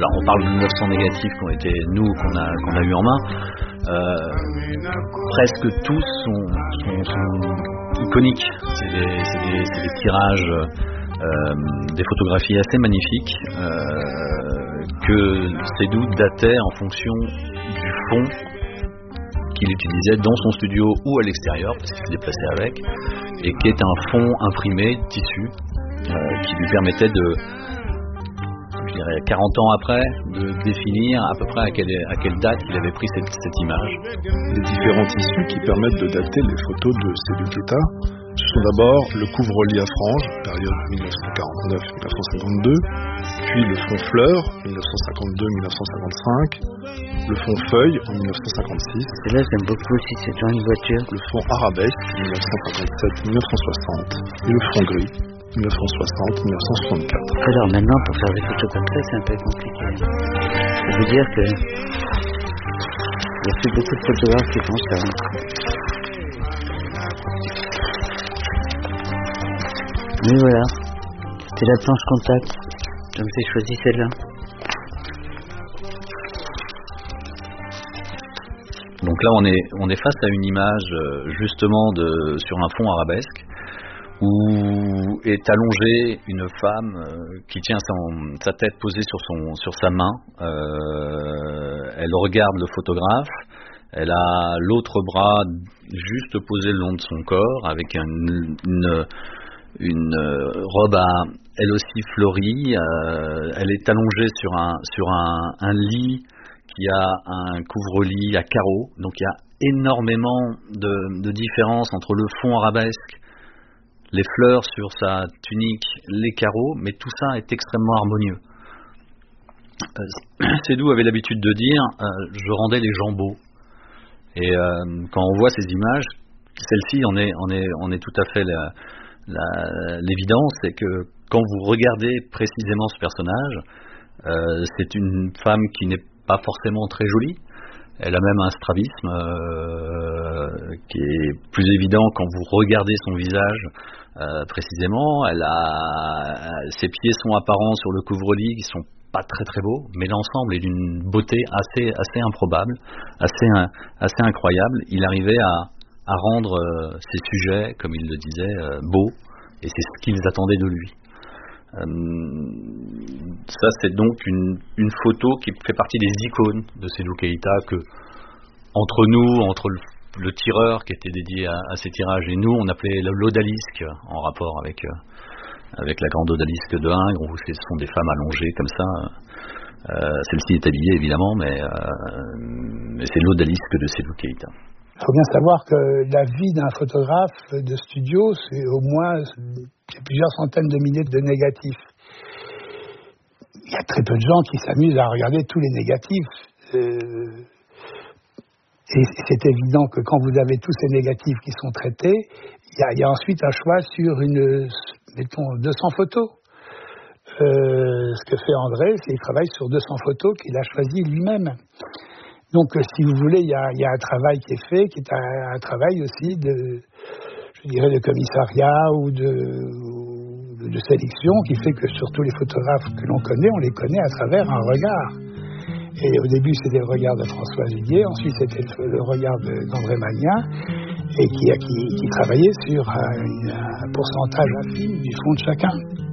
Alors on parle de 900 négatifs qu'on a eu en main. Presque tous sont iconiques. C'est des tirages, des photographies assez magnifiques que Seydoux datait en fonction du fond qu'il utilisait dans son studio ou à l'extérieur, parce qu'il se déplaçait avec, et qui est un fond imprimé, tissu, qui lui permettait je dirais 40 ans après, de définir à peu près à quelle date il avait pris cette image. Les différents tissus qui permettent de dater les photos de Seydou Keita, ce sont d'abord le couvre-lit à franges, période 1949-1952, puis le fond fleur, 1952-1955, le fond feuille en 1956. Et là, j'aime beaucoup aussi, c'est dans une voiture. Le fond arabesque, 1957-1960, et le fond gris, 1960-1964. Alors maintenant, pour faire des photos comme ça, c'est un peu compliqué. Ça veut dire que il y a plus beaucoup de photographes qui font ça. Mais voilà, c'était la planche contact, donc j'ai choisi celle-là. Donc là, on est face à une image justement sur un fond arabesque, où est allongée une femme qui tient sa tête posée sur sa main. Elle regarde le photographe. Elle a l'autre bras juste posé le long de son corps, avec une robe elle aussi fleurie. Elle est allongée sur un lit qui a un couvre-lit à carreaux. Donc il y a énormément de différences entre le fond arabesque, les fleurs sur sa tunique, les carreaux, mais tout ça est extrêmement harmonieux. Seydoux avait l'habitude de dire je rendais les gens beaux. Et quand on voit ces images, celle-ci on est tout à fait l'évidence, c'est que quand vous regardez précisément ce personnage, c'est une femme qui n'est pas forcément très jolie. Elle a même un strabisme qui est plus évident quand vous regardez son visage précisément. Ses pieds sont apparents sur le couvre-lit, qui sont pas très très beaux, mais l'ensemble est d'une beauté assez improbable, assez incroyable. Il arrivait à rendre ses sujets, comme il le disait, beaux, et c'est ce qu'ils attendaient de lui. Ça, c'est donc une photo qui fait partie des icônes de Seydou Keita, que entre le tireur qui était dédié à ces tirages et nous, on appelait l'odalisque, en rapport avec la grande odalisque de Ingres, où ce sont des femmes allongées comme ça. Celle-ci est habillée évidemment, mais c'est l'odalisque de Seydou Keita. Il faut bien savoir que la vie d'un photographe de studio, c'est au moins plusieurs centaines de milliers de négatifs. Il y a très peu de gens qui s'amusent à regarder tous les négatifs. Et c'est évident que quand vous avez tous ces négatifs qui sont traités, il y a ensuite un choix sur mettons 200 photos. Ce que fait André, c'est qu'il travaille sur 200 photos qu'il a choisies lui-même. Donc, si vous voulez, il y a un travail qui est fait, qui est un travail aussi de commissariat ou de sélection, qui fait que sur tous les photographes que l'on connaît, on les connaît à travers un regard. Et au début, c'était le regard de François Vuillet, ensuite c'était le regard d'André Magnin, et qui travaillait sur un pourcentage infime du fond de chacun.